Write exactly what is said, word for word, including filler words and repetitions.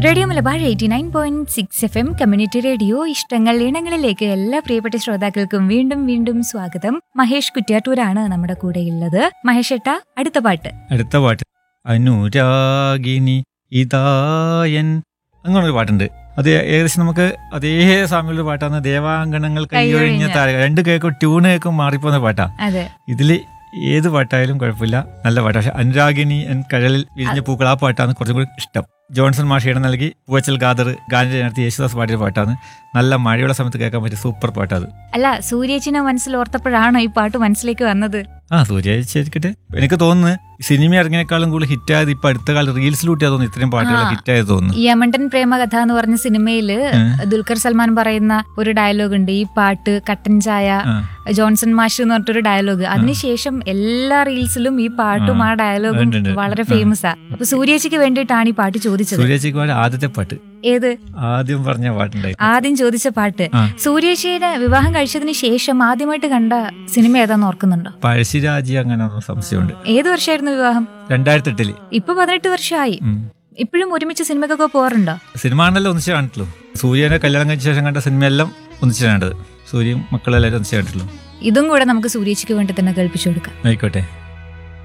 Radio Malabar eighty nine point six F M community radio ഇഷ്ടങ്ങൾ ഇണങ്ങളിലേക്ക് എല്ലാ പ്രിയപ്പെട്ട ശ്രോതാക്കൾക്കും വീണ്ടും വീണ്ടും സ്വാഗതം. മഹേഷ് കുറ്റ്യാട്ടൂരാണ് നമ്മുടെ കൂടെയുള്ളത്. മഹേഷ് ഏട്ടാ, അടുത്ത പാട്ട് അടുത്ത പാട്ട് അനുരാഗിനി ഇതായൻ അങ്ങനൊരു പാട്ടുണ്ട്. അത് ഏകദേശം നമുക്ക് അതേ സാമ്യമുള്ള പാട്ടാണ്. ദേവാങ്കണങ്ങൾ കൈയൊഴിഞ്ഞ താര രണ്ട് കേൾക്കും ട്യൂണ് കേൾക്കും മാറിപ്പോകുന്ന പാട്ടാ. ഇതില് ഏത് പാട്ടായാലും കുഴപ്പമില്ല, നല്ല പാട്ടാ. പക്ഷെ അനുരാഗിനി എൻ കഴലിൽ വിരിഞ്ഞ പൂക്കൾ ആ പാട്ടാണ് കുറച്ചും കൂടി ഇഷ്ടം. ജോൺസൺ മാഷ് ഇടം നൽകി പൂവച്ചൽ ഖാദർ ഗാനത്തെ നടത്തി യേശുദാസ് പാടിയ പാട്ടാണ്. നല്ല മഴയുള്ള സമയത്ത് കേൾക്കാൻ പറ്റിയ സൂപ്പർ പാട്ടാണ്. അല്ല, സൂര്യേച്ചിനെ മനസ്സിൽ ഓർത്തപ്പോഴാണോ ഈ പാട്ട് മനസ്സിലേക്ക് വന്നത്? ആ സൂര്യേച്ചിരിക്കട്ടെ. എനിക്ക് തോന്നുന്നു സിനിമ ഇറങ്ങിയേക്കാളും കൂടുതൽ ഹിറ്റായത് ഇപ്പൊ അടുത്ത കാലം റീൽസിലൂട്ടിയാ തോന്നുന്നു ഇത്രയും പാട്ടുകൾ ഹിറ്റായത് തോന്നുന്നു. യമണ്ടൻ പ്രേമകഥ എന്ന് പറഞ്ഞ സിനിമയില് ദുൽഖർ സൽമാൻ പറയുന്ന ഒരു ഡയലോഗ് ഉണ്ട്, ഈ പാട്ട് കട്ടൻ ചായ ജോൺസൺ മാഷ് എന്ന് പറഞ്ഞിട്ടൊരു ഡയലോഗ്. അതിനുശേഷം എല്ലാ റീൽസിലും ഈ പാട്ടും ആ ഡയലോഗും വളരെ ഫേമസ് ആ. അപ്പൊ സൂര്യേച്ചിക്ക് വേണ്ടിയിട്ടാണ് ഈ പാട്ട് ചോദിച്ചത്. സൂര്യേച്ചിക്ക് ആദ്യത്തെ പാട്ട് ഏത്? ആദ്യം പറഞ്ഞ പാട്ടുണ്ടായി, ആദ്യം ചോദിച്ച പാട്ട്. സൂര്യേച്ചിയുടെ വിവാഹം കഴിച്ചതിന് ശേഷം ആദ്യമായിട്ട് കണ്ട സിനിമ ഏതാന്ന് ഓർക്കുന്നുണ്ടോ? പഴശ്ശിരാജി. അങ്ങനെ സംശയമുണ്ട്. ഏത് വർഷമായിരുന്നു വിവാഹം? രണ്ടായിരത്തി എട്ടില്. ഇപ്പൊ പതിനെട്ട് വർഷമായി. ഇപ്പോഴും ഒരുമിച്ച് സിനിമക്കൊക്കെ പോകാറുണ്ടോ? സിനിമ ആണല്ലോ ഒന്നിച്ച് കണ്ടിട്ടുള്ളൂ. സൂര്യനെ കല്യാണം കഴിച്ച ശേഷം കണ്ട സിനിമയെല്ലാം ഒന്നിച്ച് കണ്ടത്. സൂര്യയും മക്കളെല്ലാവരും ഒന്നിച്ച് കണ്ടിട്ടുള്ളൂ. ഇതും കൂടെ നമുക്ക് സൂര്യേച്ചിക്ക് വേണ്ടി തന്നെ കേൾപ്പിച്ചു കൊടുക്കാം. ആയിക്കോട്ടെ.